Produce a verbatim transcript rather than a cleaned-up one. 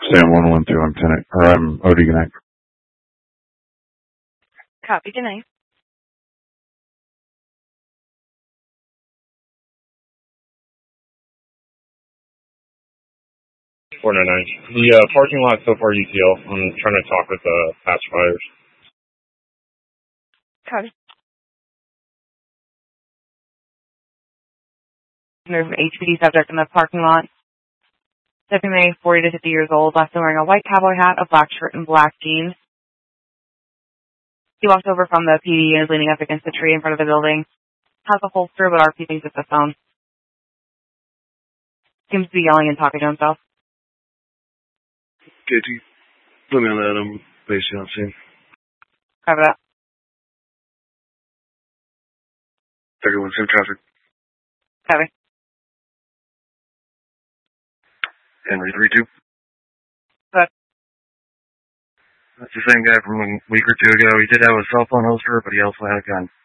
Sam one one two, I'm ten, or I'm O D Connect. Copy, good night. four nine nine. The uh, parking lot so far U T L. I'm trying to talk with the uh, patch fires. Copy. There's an H P D subject in the parking lot. Deputy May, forty to fifty years old, last seen wearing a white cowboy hat, a black shirt, and black jeans. He walked over from the P D and is leaning up against the tree in front of the building. Has a holster, but R P thinks it's a phone. Seems to be yelling and talking to himself. K T, let me on that. I'm basically on scene. Cover that. thirty-one, same traffic. Copy. Henry, three two. Good. That's the same guy from a week or two ago. He did have a cell phone holster, but he also had a gun.